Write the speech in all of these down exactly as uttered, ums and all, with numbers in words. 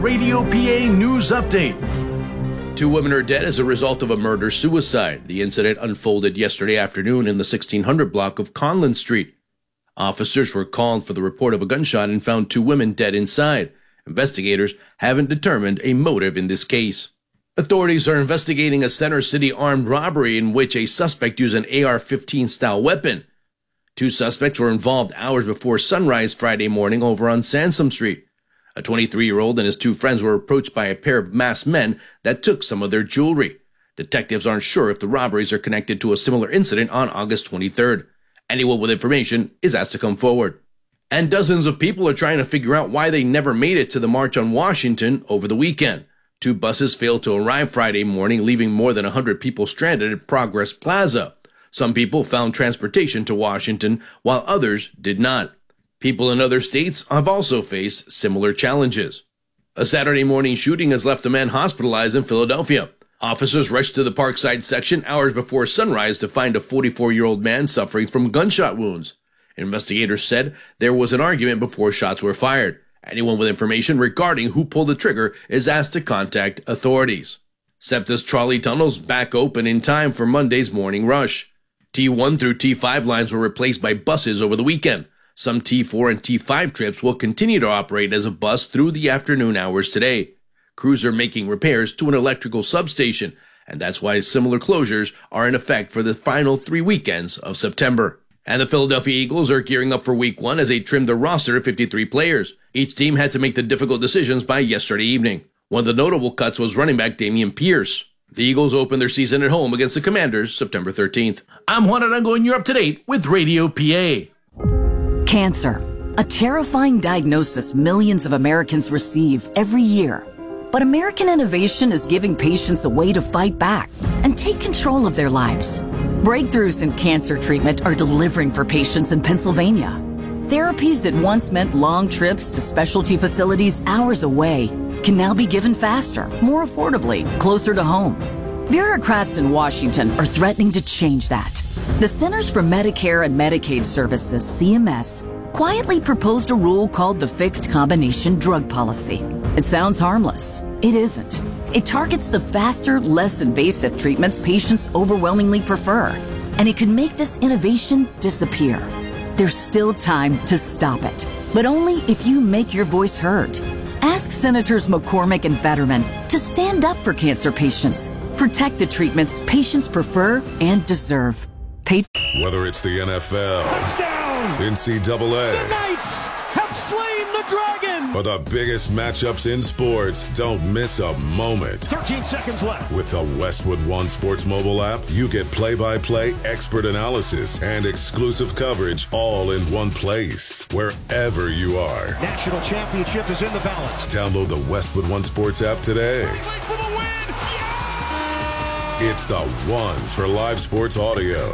Radio P A News Update. Two women are dead as a result of a murder-suicide. The incident unfolded yesterday afternoon in the sixteen hundred block of Conlin Street. Officers were called for the report of a gunshot and found two women dead inside. Investigators haven't determined a motive in this case. Authorities are investigating a Center City armed robbery in which a suspect used an A R fifteen style weapon. Two suspects were involved hours before sunrise Friday morning over on Sansom Street. A twenty-three-year-old and his two friends were approached by a pair of masked men that took some of their jewelry. Detectives aren't sure if the robberies are connected to a similar incident on August twenty-third. Anyone with information is asked to come forward. And dozens of people are trying to figure out why they never made it to the March on Washington over the weekend. Two buses failed to arrive Friday morning, leaving more than one hundred people stranded at Progress Plaza. Some people found transportation to Washington, while others did not. People in other states have also faced similar challenges. A Saturday morning shooting has left a man hospitalized in Philadelphia. Officers rushed to the Parkside section hours before sunrise to find a forty-four-year-old man suffering from gunshot wounds. Investigators said there was an argument before shots were fired. Anyone with information regarding who pulled the trigger is asked to contact authorities. SEPTA's trolley tunnels back open in time for Monday's morning rush. T one through T five lines were replaced by buses over the weekend. Some T four and T five trips will continue to operate as a bus through the afternoon hours today. Crews are making repairs to an electrical substation, and that's why similar closures are in effect for the final three weekends of September. And the Philadelphia Eagles are gearing up for week one as they trim the roster to fifty-three players. Each team had to make the difficult decisions by yesterday evening. One of the notable cuts was running back Dameon Pierce. The Eagles open their season at home against the Commanders September thirteenth. I'm Juan Arango, and you're up to date with Radio P A. Cancer, a terrifying diagnosis millions of Americans receive every year. But American innovation is giving patients a way to fight back and take control of their lives. Breakthroughs in cancer treatment are delivering for patients in Pennsylvania. Therapies that once meant long trips to specialty facilities hours away can now be given faster, more affordably, closer to home. Bureaucrats in Washington are threatening to change that. The Centers for Medicare and Medicaid Services, C M S, quietly proposed a rule called the Fixed Combination Drug Policy. It sounds harmless. It isn't. It targets the faster, less invasive treatments patients overwhelmingly prefer, and it could make this innovation disappear. There's still time to stop it, but only if you make your voice heard. Ask Senators McCormick and Fetterman to stand up for cancer patients. Protect the treatments patients prefer and deserve. Paid. Whether it's the N F L, touchdown, N C double A, the Knights have slain the dragon, or the biggest matchups in sports, don't miss a moment. thirteen seconds left. With the Westwood One Sports mobile app, you get play-by-play, expert analysis, and exclusive coverage all in one place, wherever you are. National championship is in the balance. Download the Westwood One Sports app today. For the win. Yeah! It's the one for live sports audio.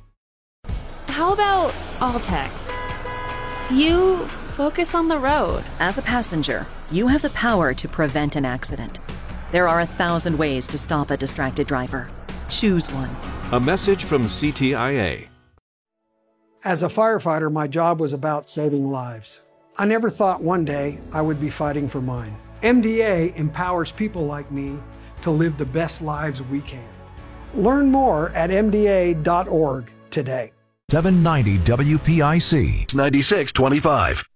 How about all text? You focus on the road. As a passenger, you have the power to prevent an accident. There are a thousand ways to stop a distracted driver. Choose one. A message from C T I A. As a firefighter, my job was about saving lives. I never thought one day I would be fighting for mine. M D A empowers people like me to live the best lives we can. Learn more at M D A dot org today. seven ninety W P I C. ninety-six twenty-five.